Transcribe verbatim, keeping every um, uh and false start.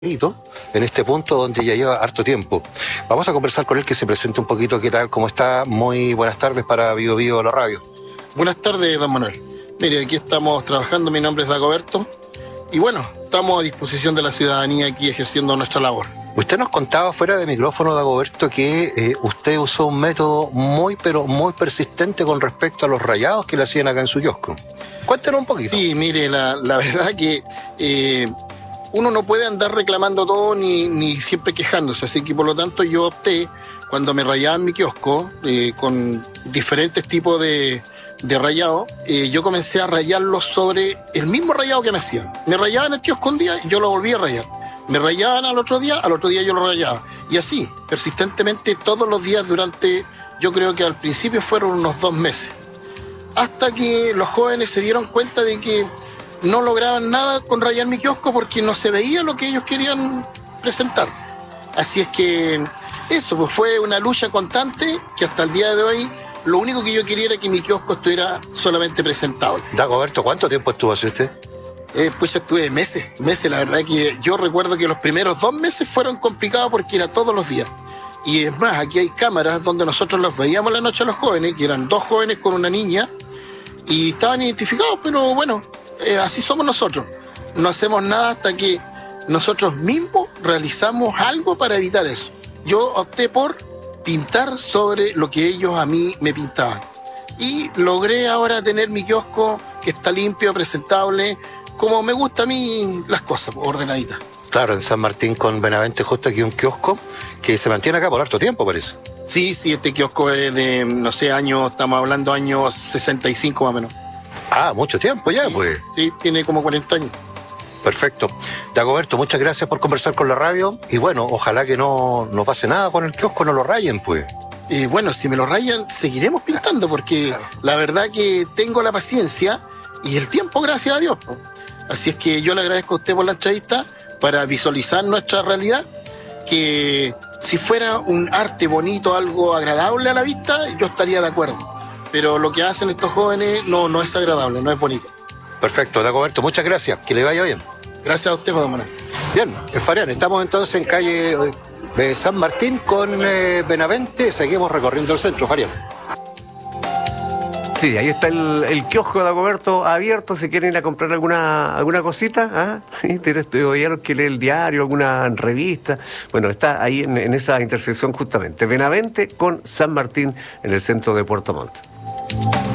en este punto donde ya lleva harto tiempo. Vamos a conversar con él, que se presente un poquito. ¿Qué tal? ¿Cómo está? Muy buenas tardes para Bio Bio la radio. Buenas tardes, don Manuel. Mire, aquí estamos trabajando, mi nombre es Dagoberto, y bueno, estamos a disposición de la ciudadanía aquí ejerciendo nuestra labor. Usted nos contaba fuera de micrófono, Dagoberto, que eh, usted usó un método muy, pero muy persistente con respecto a los rayados que le hacían acá en su kiosco. Cuéntenos un poquito. Sí, mire, la, la verdad que eh, uno no puede andar reclamando todo ni, ni siempre quejándose, así que por lo tanto yo opté, cuando me rayaban mi kiosco, eh, con diferentes tipos de, de rayado, eh, yo comencé a rayarlos sobre el mismo rayado que me hacían. Me rayaban el kiosco un día, yo lo volví a rayar. Me rayaban al otro día, al otro día yo lo rayaba. Y así, persistentemente, todos los días durante, yo creo que al principio fueron unos dos meses. Hasta que los jóvenes se dieron cuenta de que no lograban nada con rayar mi kiosco porque no se veía lo que ellos querían presentar. Así es que eso, pues fue una lucha constante que hasta el día de hoy lo único que yo quería era que mi kiosco estuviera solamente presentable. Dagoberto, ¿cuánto tiempo estuvo así usted? Eh, pues estuve meses, meses, la verdad que yo recuerdo que los primeros dos meses fueron complicados porque era todos los días. Y es más, aquí hay cámaras donde nosotros los veíamos la noche a los jóvenes, que eran dos jóvenes con una niña, y estaban identificados, pero bueno, eh, así somos nosotros. No hacemos nada hasta que nosotros mismos realizamos algo para evitar eso. Yo opté por pintar sobre lo que ellos a mí me pintaban. Y logré ahora tener mi kiosco que está limpio, presentable, como me gusta a mí las cosas, ordenaditas. Claro, en San Martín con Benavente, justo aquí un kiosco que se mantiene acá por harto tiempo, parece. Sí, sí, este kiosco es de, no sé, años, estamos hablando años sesenta y cinco más o menos. Ah, mucho tiempo ya, Sí, pues. sí, tiene como cuarenta años. Perfecto. Dagoberto, muchas gracias por conversar con la radio. Y bueno, ojalá que no, no pase nada con el kiosco, no lo rayen, pues. Eh, bueno, si me lo rayan, seguiremos pintando, porque claro, la verdad que tengo la paciencia y el tiempo, gracias a Dios. Así es que yo le agradezco a usted por la entrevista para visualizar nuestra realidad, que si fuera un arte bonito, algo agradable a la vista, yo estaría de acuerdo. Pero lo que hacen estos jóvenes no, no es agradable, no es bonito. Perfecto, Dagoberto, muchas gracias. Que le vaya bien. Gracias a usted, don Manuel. Bien, Farián, estamos entonces en calle de San Martín con eh, Benavente. Seguimos recorriendo el centro, Farián. Sí, ahí está el, el kiosco de Dagoberto abierto, si quieren ir a comprar alguna alguna cosita. ¿Ah? Sí, tienes que leer el diario, alguna revista. Bueno, está ahí en, en esa intersección justamente. Benavente con San Martín en el centro de Puerto Montt.